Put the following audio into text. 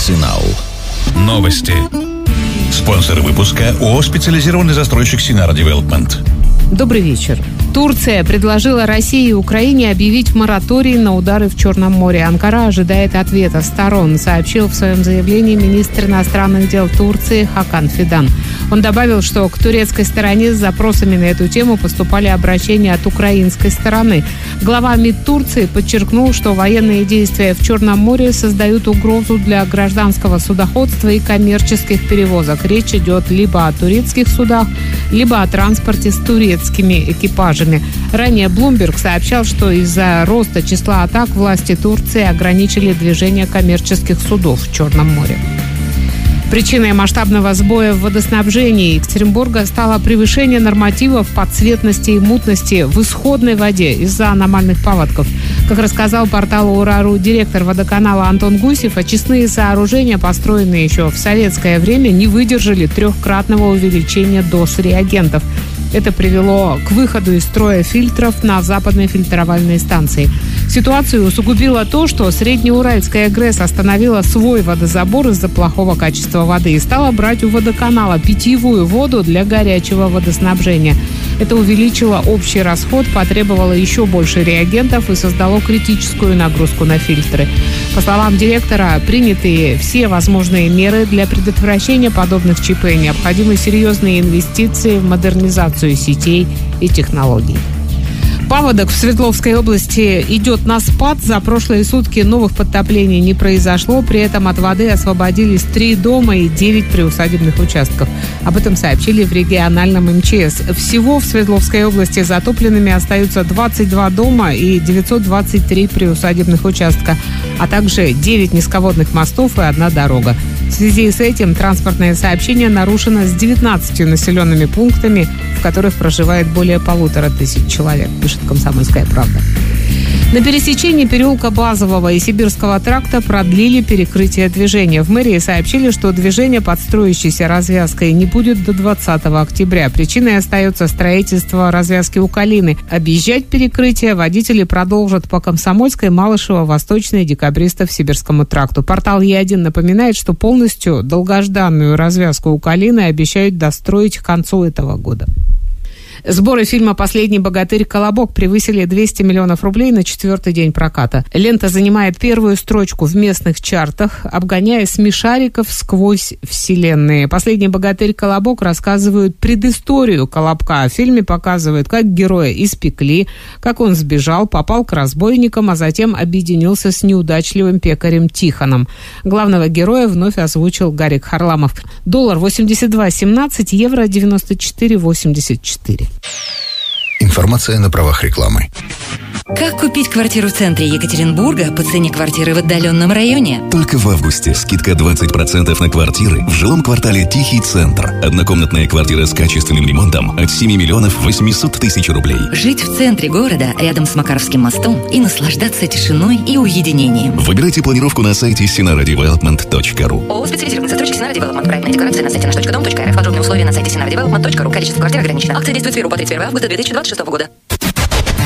Арсенал. Новости. Спонсор выпуска ООО «Специализированный застройщик Синара Девелопмент». Добрый вечер. Турция предложила России и Украине объявить мораторий на удары в Черном море. Анкара ожидает ответа сторон, сообщил в своем заявлении министр иностранных дел Турции Хакан Фидан. Он добавил, что к турецкой стороне с запросами на эту тему поступали обращения от украинской стороны. Глава МИД Турции подчеркнул, что военные действия в Черном море создают угрозу для гражданского судоходства и коммерческих перевозок. Речь идет либо о турецких судах, либо о транспорте с турецкими экипажами. Ранее Bloomberg сообщал, что из-за роста числа атак власти Турции ограничили движение коммерческих судов в Черном море. Причиной масштабного сбоя в водоснабжении Екатеринбурга стало превышение нормативов по цветности и мутности в исходной воде из-за аномальных паводков. Как рассказал порталу Ура.ру директор водоканала Антон Гусев, очистные сооружения, построенные еще в советское время, не выдержали трехкратного увеличения доз реагентов. Это привело к выходу из строя фильтров на западной фильтровальной станции. Ситуацию усугубило то, что Среднеуральская ГРЭС остановила свой водозабор из-за плохого качества воды и стала брать у водоканала питьевую воду для горячего водоснабжения. Это увеличило общий расход, потребовало еще больше реагентов и создало критическую нагрузку на фильтры. По словам директора, приняты все возможные меры для предотвращения подобных ЧП. Необходимы серьезные инвестиции в модернизацию сетей и технологий. Паводок в Свердловской области идет на спад. За прошлые сутки новых подтоплений не произошло. При этом от воды освободились 3 дома и 9 приусадебных участков. Об этом сообщили в региональном МЧС. Всего в Свердловской области затопленными остаются 22 дома и 923 приусадебных участка, а также 9 низководных мостов и 1 дорога. В связи с этим транспортное сообщение нарушено с 19 населенными пунктами, в которых проживает более 1500 человек, пишет «Комсомольская правда». На пересечении переулка Базового и Сибирского тракта продлили перекрытие движения. В мэрии сообщили, что движение под строящейся развязкой не будет до 20 октября. Причиной остается строительство развязки у Калины. Объезжать перекрытие водители продолжат по Комсомольской, Малышево, Восточной, Декабристов, Сибирскому тракту. Портал Е1 напоминает, что полностью долгожданную развязку у Калины обещают достроить к концу этого года. Сборы фильма «Последний богатырь. Колобок» превысили 200 миллионов рублей на 4-й день проката. Лента занимает первую строчку в местных чартах, обгоняя смешариков сквозь вселенные. «Последний богатырь. Колобок» рассказывают предысторию Колобка. В фильме показывают, как героя испекли, как он сбежал, попал к разбойникам, а затем объединился с неудачливым пекарем Тихоном. Главного героя вновь озвучил Гарик Харламов. Доллар 82.17, евро 94.84. Информация на правах рекламы. Как купить квартиру в центре Екатеринбурга по цене квартиры в отдаленном районе? Только в августе скидка 20% на квартиры в жилом квартале «Тихий центр». Однокомнатная квартира с качественным ремонтом от 7 миллионов 800 тысяч рублей. Жить в центре города, рядом с Макаровским мостом, и наслаждаться тишиной и уединением. Выбирайте планировку на сайте sinaradevelopment.ru. ООО «Специализированный застройщик Синара Девелопмент». Проектная декларация на сайте наш.дом.рф. Подробные условия на сайте sinaradevelopment.ru. Количество квартир ограничено. Акция действует с 1 по 31 августа 2026 года.